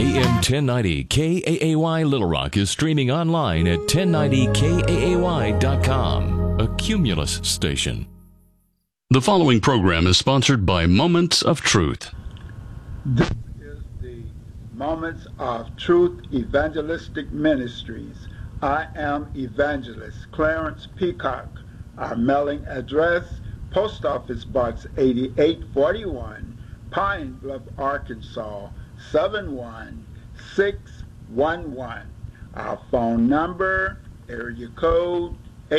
AM 1090 KAAY Little Rock is streaming online at 1090KAAY.com, a Cumulus station. The following program is sponsored by Moments of Truth. This is the Moments of Truth Evangelistic Ministries. I am Evangelist Clarence Peacock. Our mailing address, Post Office Box 8841, Pine Bluff, Arkansas, 71611. Our phone number, area code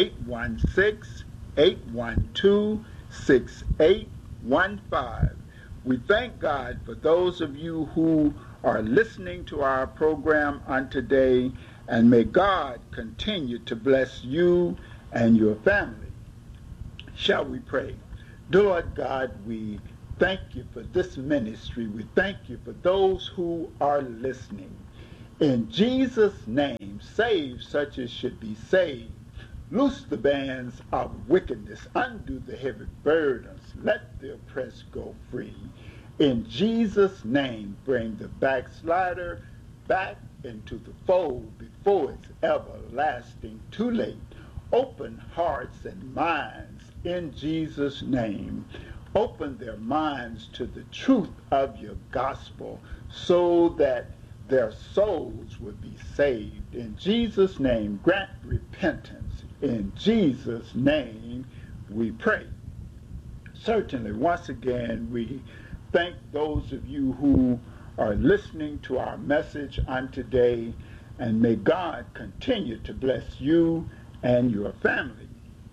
816-812-6815. We thank God for those of you who are listening to our program on today, and may God continue to bless you and your family. Shall we pray? Dear Lord God, we thank you for this ministry. We thank you for those who are listening. In Jesus' name, save such as should be saved. Loose the bands of wickedness. Undo the heavy burdens. Let the oppressed go free. In Jesus' name, bring the backslider back into the fold before it's everlasting too late. Open hearts and minds in Jesus' name. Open their minds to the truth of your gospel so that their souls will be saved. In Jesus' name, grant repentance. In Jesus' name, we pray. Certainly, once again, we thank those of you who are listening to our message on today, and may God continue to bless you and your family.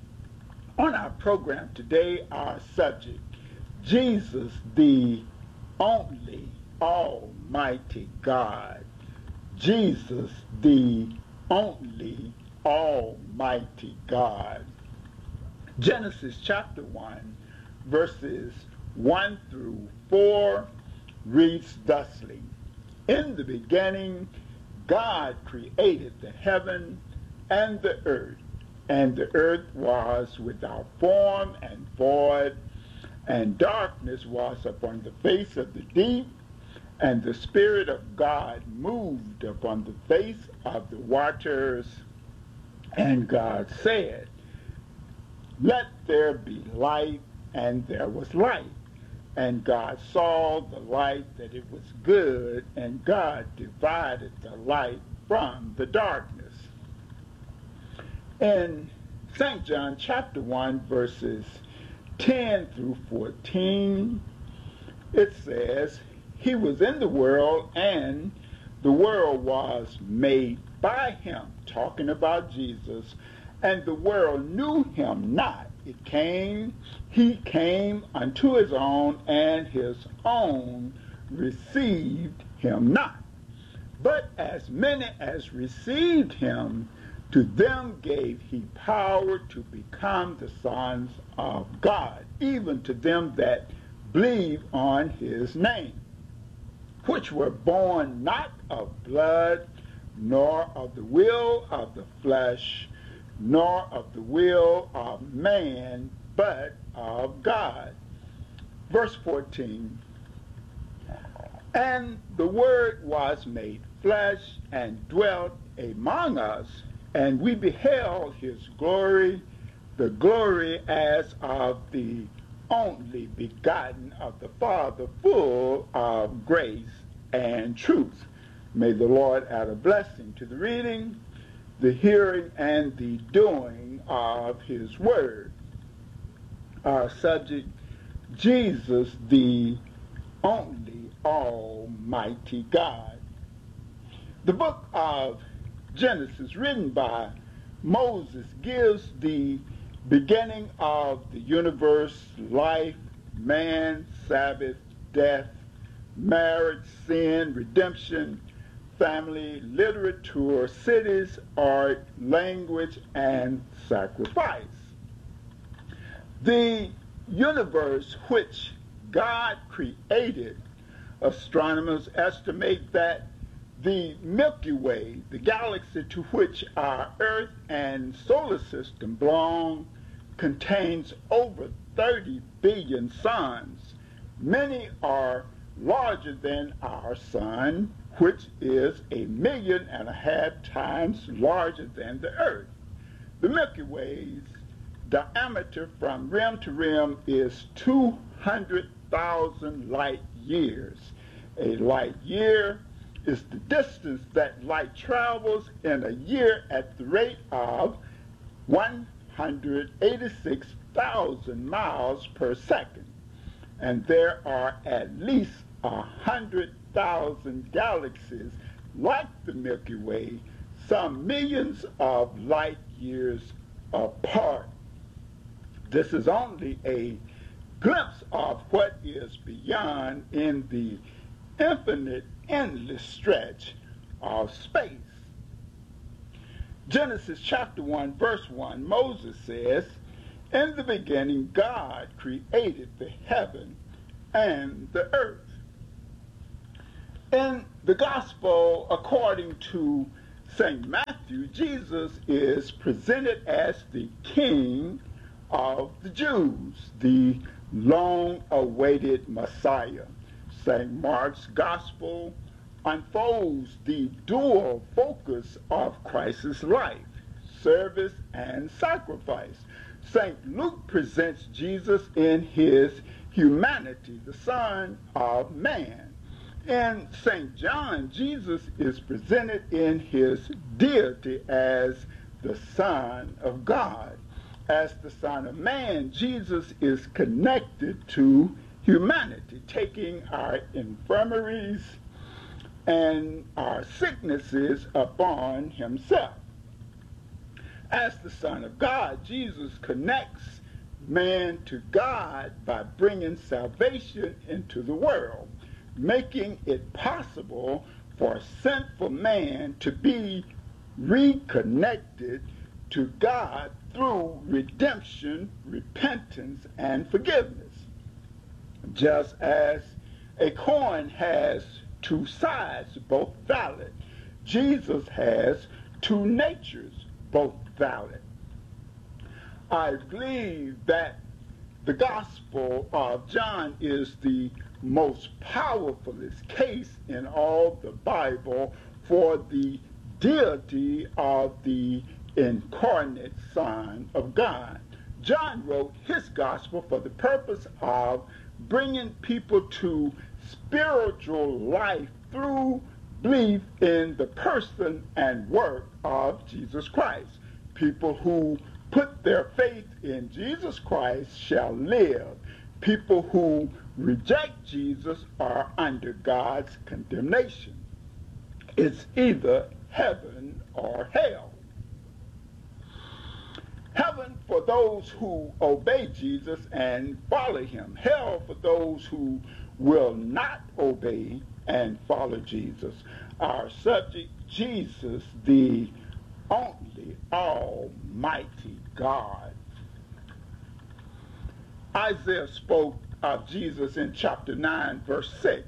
On our program today, our subject, Jesus, the only Almighty God. Jesus, the only Almighty God. Genesis chapter 1, verses 1 through 4 reads thusly: In the beginning, God created the heaven and the earth was without form and void, and darkness was upon the face of the deep, and the Spirit of God moved upon the face of the waters. And God said, Let there be light, and there was light. And God saw the light that it was good, and God divided the light from the darkness. In St. John chapter 1, verses 10 through 14, it says, He was in the world, and the world was made by him, talking about Jesus, and the world knew him not. He came unto his own, and his own received him not. But as many as received him, to them gave he power to become the sons of God, even to them that believe on his name, which were born not of blood, nor of the will of the flesh, nor of the will of man, but of God. Verse 14, And the Word was made flesh and dwelt among us, and we beheld his glory, the glory as of the only begotten of the Father, full of grace and truth. May the Lord add a blessing to the reading, the hearing, and the doing of his word. Our subject, Jesus, the only Almighty God. The book of Genesis, written by Moses, gives the beginning of the universe, life, man, Sabbath, death, marriage, sin, redemption, family, literature, cities, art, language, and sacrifice. The universe which God created, astronomers estimate that the Milky Way, the galaxy to which our Earth and solar system belong, contains over 30 billion suns. Many are larger than our sun, which is 1.5 million times larger than the Earth. The Milky Way's diameter from rim to rim is 200,000 light years. A light year is the distance that light travels in a year at the rate of 186,000 miles per second. And there are at least 100,000 galaxies like the Milky Way, some millions of light years apart. This is only a glimpse of what is beyond in the infinite, endless stretch of space. Genesis chapter 1, verse 1, Moses says, "In the beginning God created the heaven and the earth." In the gospel, according to St. Matthew, Jesus is presented as the King of the Jews, the long-awaited Messiah. St. Mark's gospel unfolds the dual focus of Christ's life, service and sacrifice. St. Luke presents Jesus in his humanity, the Son of Man. In St. John, Jesus is presented in his deity as the Son of God. As the Son of Man, Jesus is connected to humanity, taking our infirmities and our sicknesses upon himself. As the Son of God, Jesus connects man to God by bringing salvation into the world, making it possible for sinful man to be reconnected to God through redemption, repentance, and forgiveness. Just as a coin has two sides, both valid, Jesus has two natures, both valid. I believe that the Gospel of John is the most powerfulest case in all the Bible for the deity of the incarnate Son of God. John wrote his Gospel for the purpose of bringing people to spiritual life through belief in the person and work of Jesus Christ. People who put their faith in Jesus Christ shall live. People who reject Jesus are under God's condemnation. It's either heaven or hell. Heaven for those who obey Jesus and follow him. Hell for those who will not obey and follow Jesus. Our subject, Jesus, the only Almighty God. Isaiah spoke of Jesus in chapter 9, verse 6.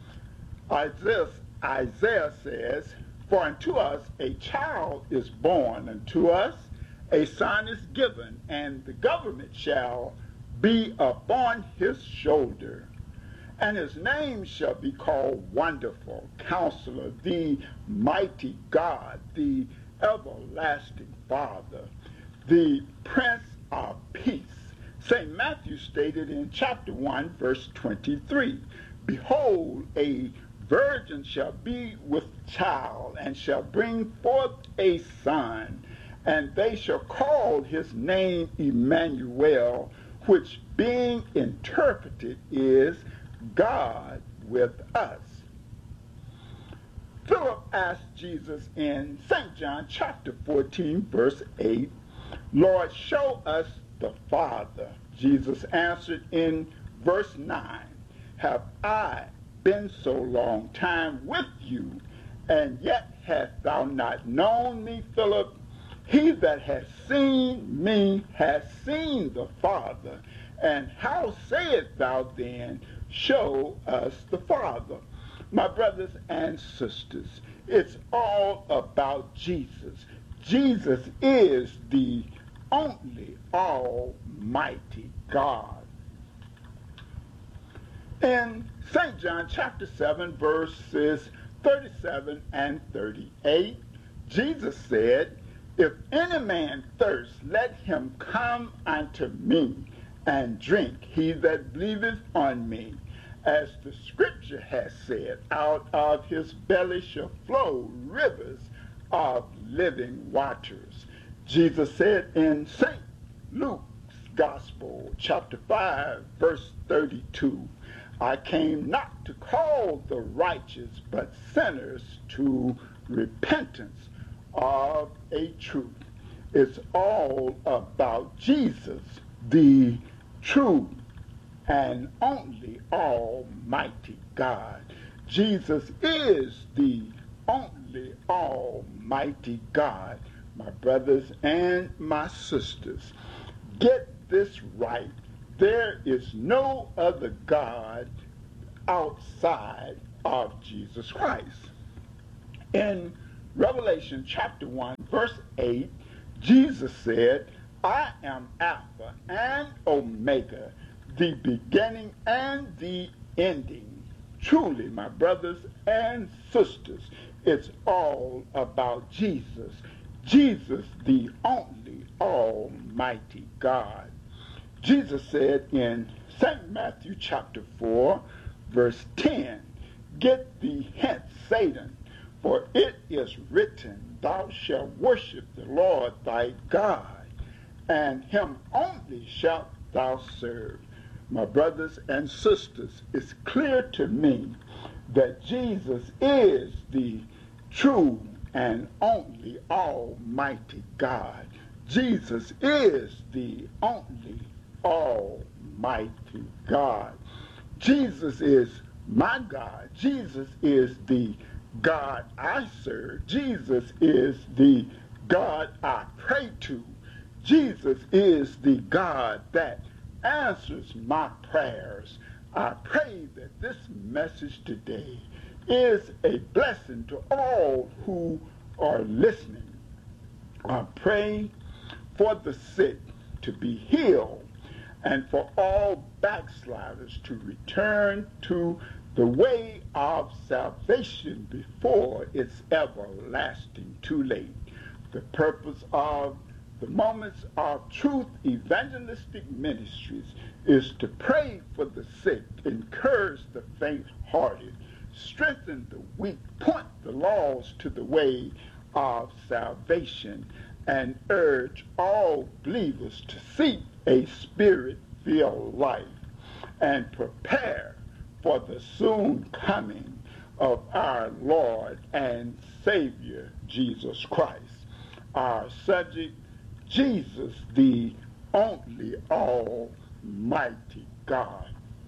Isaiah says, "For unto us a child is born, unto us a son is given, and the government shall be upon his shoulder. And his name shall be called Wonderful, Counselor, the Mighty God, the Everlasting Father, the Prince of Peace." St. Matthew stated in chapter 1, verse 23, "Behold, a virgin shall be with child, and shall bring forth a son, and they shall call his name Emmanuel," which being interpreted is God with us. Philip asked Jesus in St. John chapter 14, verse 8, "Lord, show us the Father." Jesus answered in verse 9, "Have I been so long time with you, and yet hast thou not known me, Philip? He that has seen me has seen the Father. And how sayest thou then, show us the Father?" My brothers and sisters, it's all about Jesus. Jesus is the only Almighty God. In St. John chapter 7, verses 37 and 38, Jesus said, "If any man thirst, let him come unto me and drink, he that believeth on me. As the scripture has said, out of his belly shall flow rivers of living waters." Jesus said in St. Luke's Gospel, chapter 5, verse 32, "I came not to call the righteous, but sinners to repentance of a truth." It's all about Jesus, the true and only Almighty God. Jesus is the only Almighty God. My brothers and my sisters, get this right. There is no other God outside of Jesus Christ. In Revelation chapter 1, verse 8, Jesus said, "I am Alpha and Omega, the beginning and the ending." Truly, my brothers and sisters, it's all about Jesus. Jesus, the only Almighty God. Jesus said in St. Matthew chapter 4, verse 10, "Get thee hence, Satan, for it is written, Thou shalt worship the Lord thy God, and him only shalt thou serve." My brothers and sisters, it's clear to me that Jesus is the true and only Almighty God. Jesus is the only Almighty God. Jesus is my God. Jesus is the God I serve. Jesus is the God I pray to. Jesus is the God that answers my prayers. I pray that this message today is a blessing to all who are listening. I pray for the sick to be healed and for all backsliders to return to the way of salvation before it's everlasting too late. The purpose of the Moments of Truth Evangelistic Ministries is to pray for the sick, encourage the faint-hearted, strengthen the weak, point the lost to the way of salvation, and urge all believers to seek a spirit-filled life and prepare for the soon coming of our Lord and Savior, Jesus Christ. Our subject, Jesus, the only Almighty God.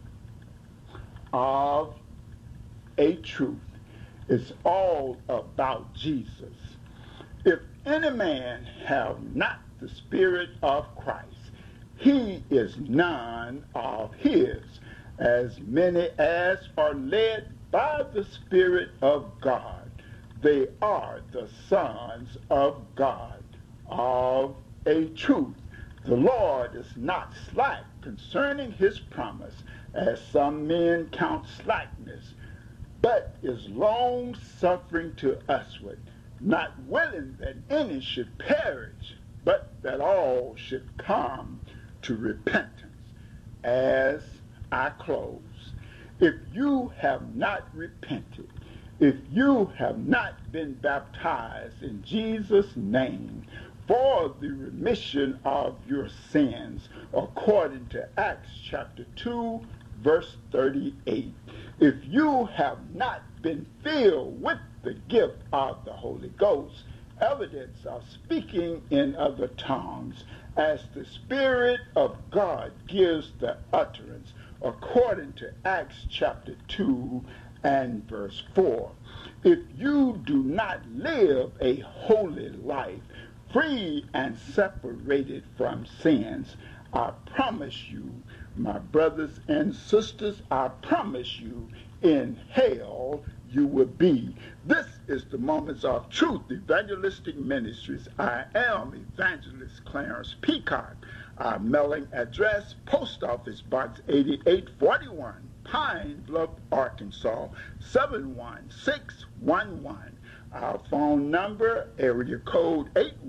Of a truth, it's all about Jesus. If any man have not the Spirit of Christ, he is none of his. As many as are led by the Spirit of God, they are the sons of God. Of a truth, the Lord is not slack concerning his promise, as some men count slackness, but is long-suffering to usward, not willing that any should perish, but that all should come to repentance. As I close, if you have not repented, if you have not been baptized in Jesus' name for the remission of your sins, according to Acts chapter 2, verse 38, if you have not been filled with the gift of the Holy Ghost, evidence of speaking in other tongues, as the Spirit of God gives the utterance, according to Acts chapter 2 and verse 4. If you do not live a holy life, free and separated from sins, I promise you, my brothers and sisters, I promise you, in hell you will be. This is the Moments of Truth Evangelistic Ministries. I am Evangelist Clarence Peacock. Our mailing address, Post Office Box 8841, Pine Bluff, Arkansas, 716 816-812-6811. Our phone number, area code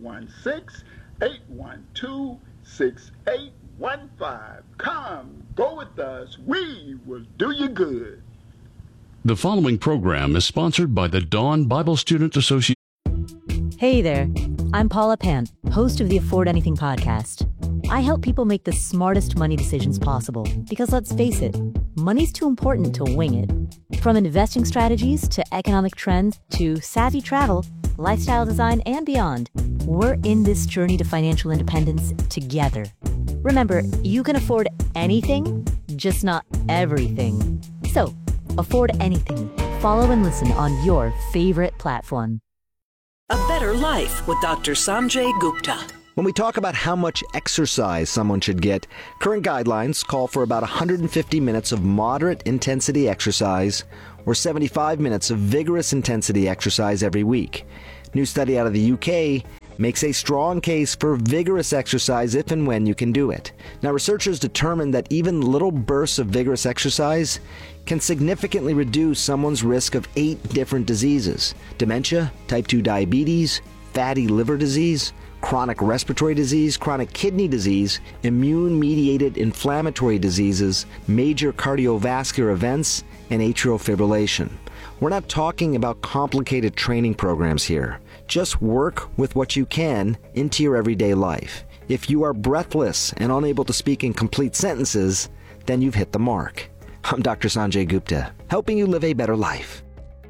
816-812-6815. Come, go with us. We will do you good. The following program is sponsored by the Dawn Bible Student Association. Hey there, I'm Paula Pant, host of the Afford Anything podcast. I help people make the smartest money decisions possible because, let's face it, money's too important to wing it. From investing strategies to economic trends to savvy travel, lifestyle design, and beyond, we're in this journey to financial independence together. Remember, you can afford anything, just not everything. So, afford anything. Follow and listen on your favorite platform. A Better Life with Dr. Sanjay Gupta. When we talk about how much exercise someone should get, current guidelines call for about 150 minutes of moderate intensity exercise or 75 minutes of vigorous intensity exercise every week. New study out of the UK makes a strong case for vigorous exercise if and when you can do it. Now, researchers determined that even little bursts of vigorous exercise can significantly reduce someone's risk of 8 different diseases: dementia, type 2 diabetes, fatty liver disease, chronic respiratory disease, chronic kidney disease, immune-mediated inflammatory diseases, major cardiovascular events, and atrial fibrillation. We're not talking about complicated training programs here. Just work with what you can into your everyday life. If you are breathless and unable to speak in complete sentences, then you've hit the mark. I'm Dr. Sanjay Gupta, helping you live a better life.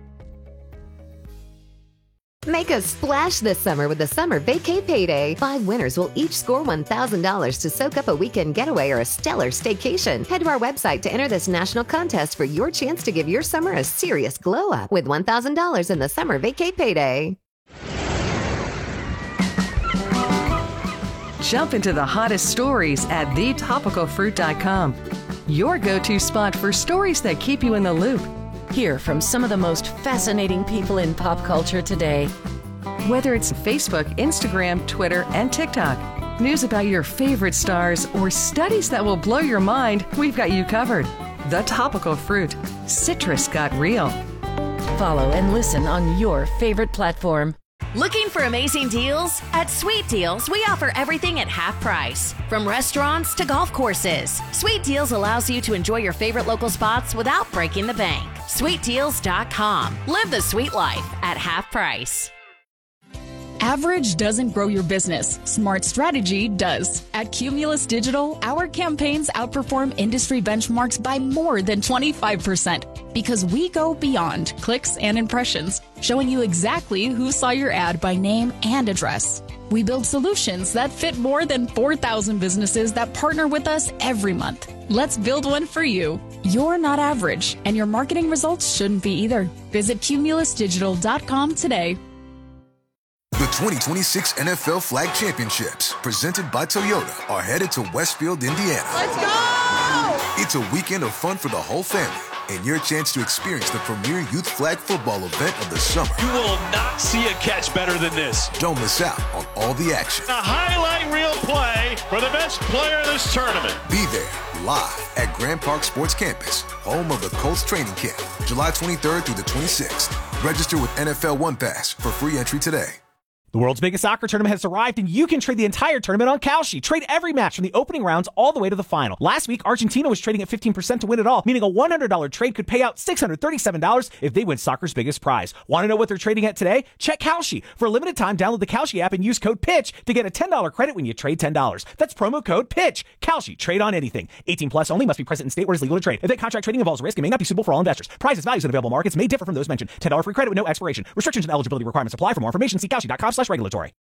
Make a splash this summer with the Summer Vacay Payday. 5 winners will each score $1,000 to soak up a weekend getaway or a stellar staycation. Head to our website to enter this national contest for your chance to give your summer a serious glow-up with $1,000 in the Summer Vacay Payday. Jump into the hottest stories at thetopicalfruit.com. Your go-to spot for stories that keep you in the loop. Hear from some of the most fascinating people in pop culture today. Whether it's Facebook, Instagram, Twitter, and TikTok, news about your favorite stars, or studies that will blow your mind, we've got you covered. The Topical Fruit. Citrus got real. Follow and listen on your favorite platform. Looking for amazing deals? At Sweet Deals, we offer everything at half price. From restaurants to golf courses, Sweet Deals allows you to enjoy your favorite local spots without breaking the bank. SweetDeals.com. Live the sweet life at half price. Average doesn't grow your business. Smart strategy does. At Cumulus Digital, our campaigns outperform industry benchmarks by more than 25% because we go beyond clicks and impressions, showing you exactly who saw your ad by name and address. We build solutions that fit more than 4,000 businesses that partner with us every month. Let's build one for you. You're not average, and your marketing results shouldn't be either. Visit cumulusdigital.com today. The 2026 NFL Flag Championships, presented by Toyota, are headed to Westfield, Indiana. Let's go! It's a weekend of fun for the whole family and your chance to experience the premier youth flag football event of the summer. You will not see a catch better than this. Don't miss out on all the action. A highlight reel play for the best player in this tournament. Be there live at Grand Park Sports Campus, home of the Colts training camp, July 23rd through the 26th. Register with NFL One Pass for free entry today. The world's biggest soccer tournament has arrived, and you can trade the entire tournament on Kalshi. Trade every match from the opening rounds all the way to the final. Last week, Argentina was trading at 15% to win it all, meaning a $100 trade could pay out $637 if they win soccer's biggest prize. Want to know what they're trading at today? Check Kalshi. For a limited time, download the Kalshi app and use code PITCH to get a $10 credit when you trade $10. That's promo code PITCH. Kalshi. Trade on anything. 18 plus only. Must be present in state where it's legal to trade. Event contract trading involves risk and may not be suitable for all investors. Prices, values, and available markets may differ from those mentioned. $10 free credit with no expiration. Restrictions and eligibility requirements apply. For more information, see Kalshi.com/regulatory.